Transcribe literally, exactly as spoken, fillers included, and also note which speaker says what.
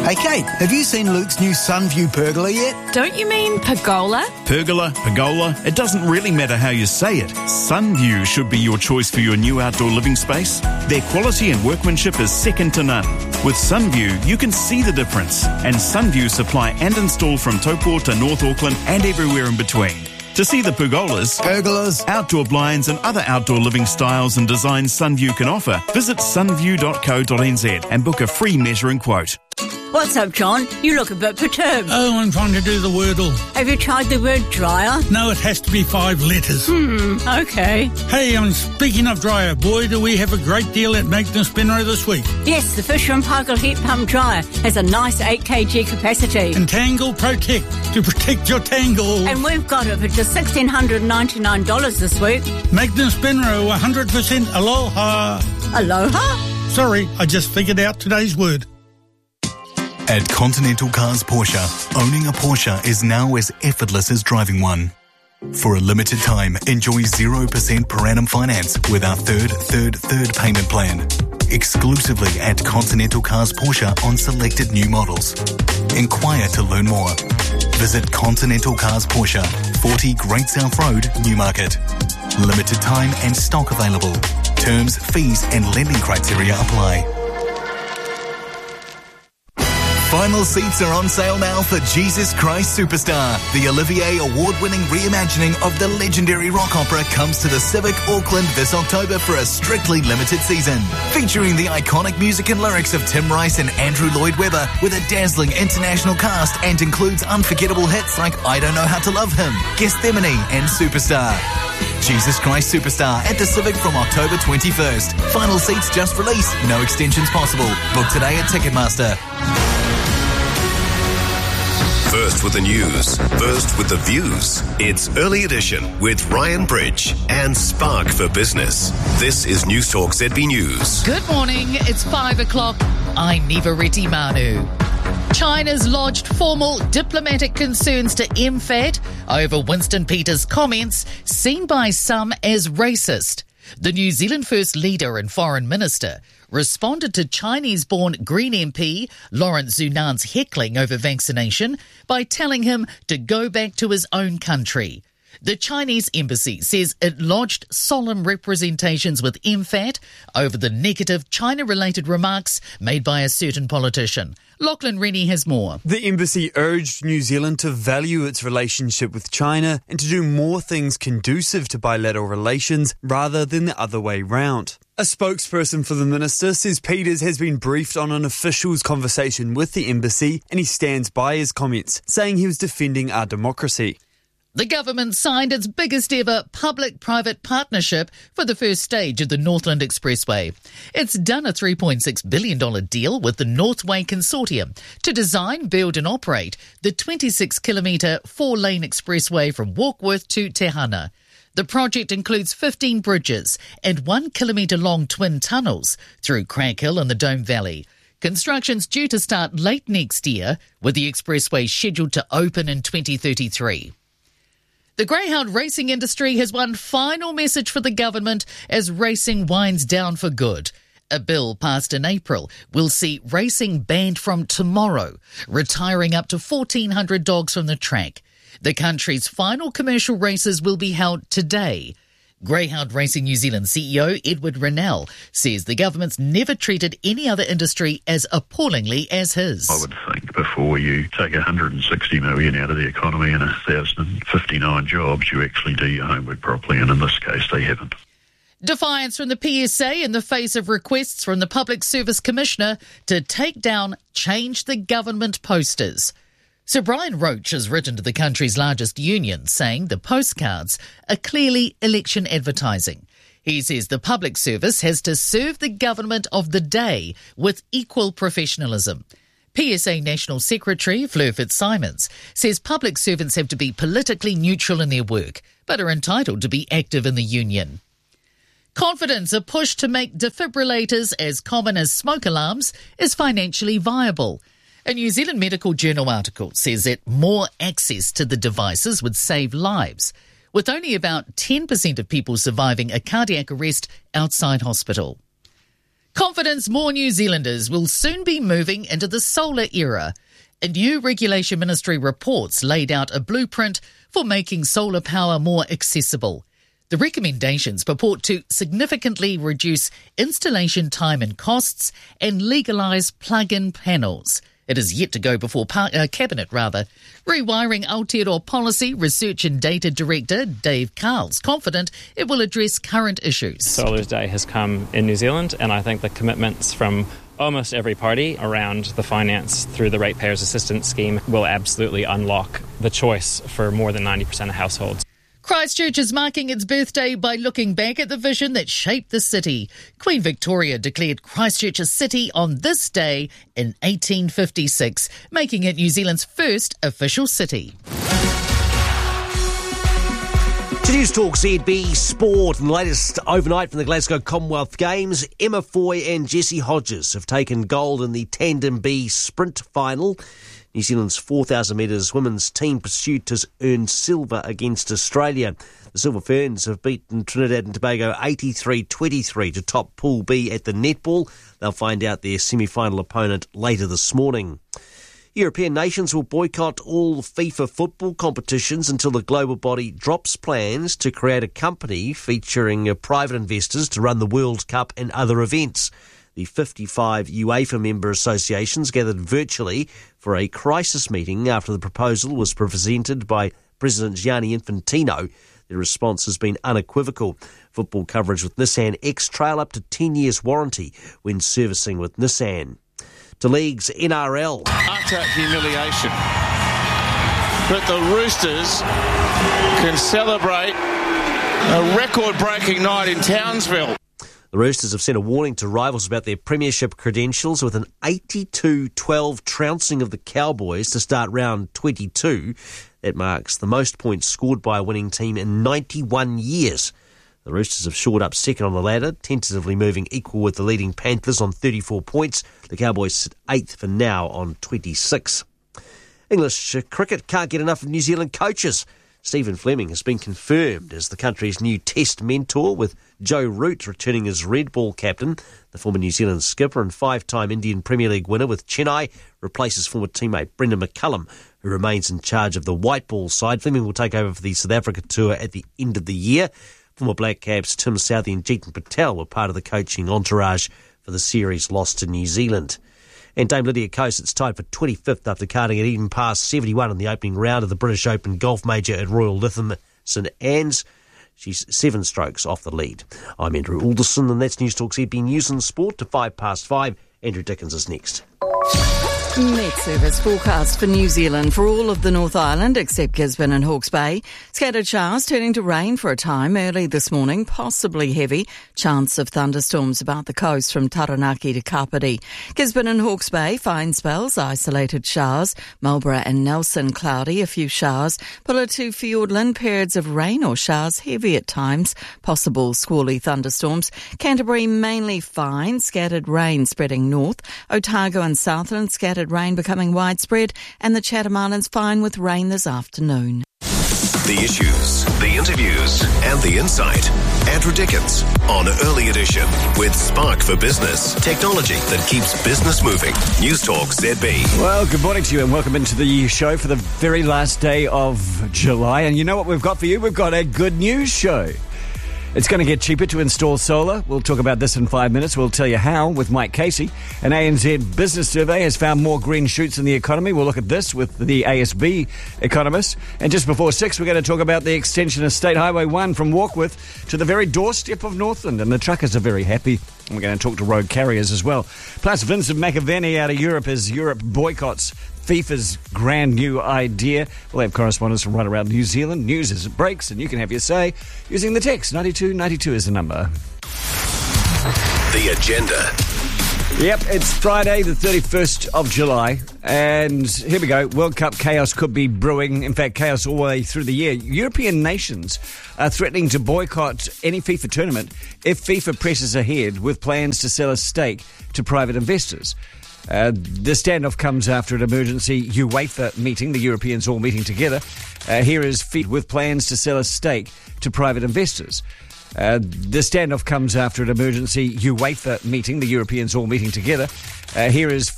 Speaker 1: Hey Kate, have you seen Luke's new Sunview pergola yet?
Speaker 2: Don't you mean pergola?
Speaker 3: Pergola, pergola, it doesn't really matter how you say it. Sunview should be your choice for your new outdoor living space. Their quality and workmanship is second to none. With Sunview, you can see the difference. And Sunview supply and install from Taupo to North Auckland and everywhere in between. To see the pergolas,
Speaker 1: Pergolas,
Speaker 3: outdoor blinds and other outdoor living styles and designs Sunview can offer, visit sunview dot co dot n z and book a free measuring quote.
Speaker 4: What's up, John? You look a bit perturbed.
Speaker 5: Oh, I'm trying to do the Wordle.
Speaker 4: Have you tried the word dryer?
Speaker 5: No, it has to be five letters.
Speaker 4: Hmm, okay.
Speaker 5: Hey, I'm speaking of dryer. Boy, do we have a great deal at Magnus Benro this week.
Speaker 4: Yes, the Fisher and Paykel Heat Pump Dryer has a nice eight kilogram capacity.
Speaker 5: And Tangle Protect, to protect your tangle.
Speaker 4: And we've got it for just one thousand six hundred ninety-nine dollars this week.
Speaker 5: Magnus Benro, one hundred percent aloha.
Speaker 4: Aloha?
Speaker 5: Sorry, I just figured out today's word.
Speaker 6: At Continental Cars Porsche, owning a Porsche is now as effortless as driving one. For a limited time, enjoy zero percent per annum finance with our third, third, third payment plan. Exclusively at Continental Cars Porsche on selected new models. Inquire to learn more. Visit Continental Cars Porsche, forty Great South Road, Newmarket. Limited time and stock available. Terms, fees and lending criteria apply. Final seats are on sale now for Jesus Christ Superstar. The Olivier Award-winning reimagining of the legendary rock opera comes to the Civic Auckland this October for a strictly limited season. Featuring the iconic music and lyrics of Tim Rice and Andrew Lloyd Webber with a dazzling international cast and includes unforgettable hits like I Don't Know How to Love Him, Gethsemane and Superstar. Jesus Christ Superstar at the Civic from October twenty-first. Final seats just released. No extensions possible. Book today at Ticketmaster.
Speaker 7: First with the news, first with the views. It's Early Edition with Ryan Bridge and Spark for Business. This is News Talk Z B News.
Speaker 8: Good morning, it's five o'clock. I'm Niva Reti Manu. China's lodged formal diplomatic concerns to M FAT over Winston Peters' comments seen by some as racist. The New Zealand First Leader and Foreign Minister responded to Chinese-born Green M P Lawrence Zunan's heckling over vaccination by telling him to go back to his own country. The Chinese embassy says it lodged solemn representations with M FAT over the negative China-related remarks made by a certain politician. Lachlan Rennie has more.
Speaker 9: The embassy urged New Zealand to value its relationship with China and to do more things conducive to bilateral relations rather than the other way round. A spokesperson for the minister says Peters has been briefed on an official's conversation with the embassy and he stands by his comments, saying he was defending our democracy.
Speaker 8: The government signed its biggest ever public-private partnership for the first stage of the Northland Expressway. It's done a three point six billion dollars deal with the Northway Consortium to design, build and operate the twenty-six kilometre four-lane expressway from Warkworth to Te Hana. The project includes fifteen bridges and one kilometre long twin tunnels through Craighill and the Dome Valley. Construction's due to start late next year, with the expressway scheduled to open in twenty thirty-three. The greyhound racing industry has one final message for the government as racing winds down for good. A bill passed in April will see racing banned from tomorrow, retiring up to fourteen hundred dogs from the track. The country's final commercial races will be held today. Greyhound Racing New Zealand C E O Edward Rennell says the government's never treated any other industry as appallingly as his.
Speaker 10: I would think before you take one hundred sixty million out of the economy and one thousand fifty-nine jobs, you actually do your homework properly, and in this case they haven't.
Speaker 8: Defiance from the P S A in the face of requests from the Public Service Commissioner to take down Change the Government posters. Sir Brian Roach has written to the country's largest union saying the postcards are clearly election advertising. He says the public service has to serve the government of the day with equal professionalism. P S A National Secretary Fleur Fitzsimons says public servants have to be politically neutral in their work, but are entitled to be active in the union. Confidence, a push to make defibrillators as common as smoke alarms, is financially viable. A New Zealand Medical Journal article says that more access to the devices would save lives, with only about ten percent of people surviving a cardiac arrest outside hospital. Confidence more New Zealanders will soon be moving into the solar era. A new Regulation Ministry reports laid out a blueprint for making solar power more accessible. The recommendations purport to significantly reduce installation time and costs and legalise plug-in panels. It is yet to go before par- uh, Cabinet, rather. Rewiring Aotearoa Policy Research and Data Director Dave Carl's confident it will address current issues.
Speaker 2: Solar's Day has come in New Zealand, and I think the commitments from almost every party around the finance through the Ratepayers Assistance Scheme will absolutely unlock the choice for more than ninety percent of households.
Speaker 8: Christchurch is marking its birthday by looking back at the vision that shaped the city. Queen Victoria declared Christchurch a city on this day in eighteen fifty-six, making it New Zealand's first official city.
Speaker 11: To News Talk Z B Sport and latest overnight from the Glasgow Commonwealth Games, Emma Foy and Jessie Hodges have taken gold in the Tandem B sprint final. New Zealand's four thousand metres women's team pursuit has earned silver against Australia. The Silver Ferns have beaten Trinidad and Tobago eighty-three twenty-three to top Pool B at the netball. They'll find out their semi-final opponent later this morning. European nations will boycott all FIFA football competitions until the global body drops plans to create a company featuring private investors to run the World Cup and other events. The fifty-five UEFA member associations gathered virtually for a crisis meeting after the proposal was presented by President Gianni Infantino. Their response has been unequivocal. Football coverage with Nissan X-Trail up to ten years warranty when servicing with Nissan. To League's N R L.
Speaker 12: Utter humiliation. But the Roosters can celebrate a record-breaking night in Townsville.
Speaker 11: The Roosters have sent a warning to rivals about their premiership credentials with an eighty-two twelve trouncing of the Cowboys to start round twenty-two. That marks the most points scored by a winning team in ninety-one years. The Roosters have shored up second on the ladder, tentatively moving equal with the leading Panthers on thirty-four points. The Cowboys sit eighth for now on twenty-six. English cricket can't get enough of New Zealand coaches. Stephen Fleming has been confirmed as the country's new test mentor, with Joe Root returning as red ball captain. The former New Zealand skipper and five-time Indian Premier League winner with Chennai replaces former teammate Brendan McCullum, who remains in charge of the white ball side. Fleming will take over for the South Africa tour at the end of the year. Former Black Caps Tim Southee and Jeetan Patel were part of the coaching entourage for the series lost to New Zealand. And Dame Lydia Ko sits tied for twenty-fifth after carding it even past seventy-one in the opening round of the British Open Golf Major at Royal Lytham St Anne's. She's seven strokes off the lead. I'm Andrew Alderson, and that's News Talk Z B News and Sport to five past five. Andrew Dickens is next.
Speaker 13: Met Service forecast for New Zealand for all of the North Island except Gisborne and Hawke's Bay. Scattered showers turning to rain for a time early this morning, possibly heavy. Chance of thunderstorms about the coast from Taranaki to Kapiti. Gisborne and Hawke's Bay, fine spells, isolated showers. Marlborough and Nelson, cloudy, a few showers. Pulla to Fiordland, periods of rain or showers, heavy at times. Possible squally thunderstorms. Canterbury, mainly fine, scattered rain spreading north. Otago and Southland, scattered rain becoming widespread, and the Chatham Islands fine with rain this afternoon.
Speaker 7: The issues, the interviews, and the insight. Andrew Dickens on Early Edition with Spark for Business. Technology that keeps business moving. News Talk Z B.
Speaker 14: Well, good morning to you and welcome into the show for the very last day of July. And you know what we've got for you? We've got a good news show. It's going to get cheaper to install solar. We'll talk about this in five minutes. We'll tell you how with Mike Casey. An A N Z business survey has found more green shoots in the economy. We'll look at this with the A S B economist. And just before six, we're going to talk about the extension of State Highway one from Warkworth to the very doorstep of Northland. And the truckers are very happy. And we're going to talk to road carriers as well. Plus, Vincent McAvaney out of Europe as Europe boycotts FIFA's grand new idea. We'll have correspondents from right around New Zealand. News as it breaks, and you can have your say using the text. ninety-two ninety-two is the number.
Speaker 7: The agenda.
Speaker 14: Yep, it's Friday, the thirty-first of July, and here we go. World Cup chaos could be brewing. In fact, chaos all the way through the year. European nations are threatening to boycott any FIFA tournament if FIFA presses ahead with plans to sell a stake to private investors. Uh, the standoff comes after an emergency UEFA meeting, the Europeans all meeting together. Uh, here is FIFA with plans to sell a stake to private investors. Uh, the standoff comes after an emergency UEFA meeting, the Europeans all meeting together. Uh, here is